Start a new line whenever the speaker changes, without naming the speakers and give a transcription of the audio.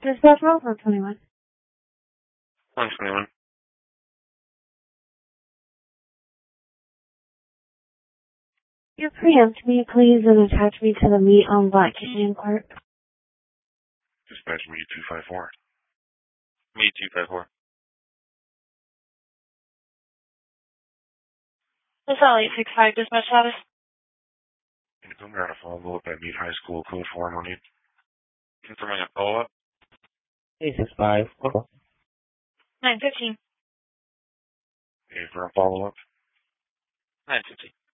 Dispatch roll for 21.
121.
Your preempt me, please, and attach me to the meet on Black Canyon Park.
Dispatch me 254. Me 254.
This all 865 dispatch status.
Can you come around a follow-up at Meade High School, code 4 on you? Confirming a follow-up?
865. Okay.
915.
Okay, for a follow-up?
915.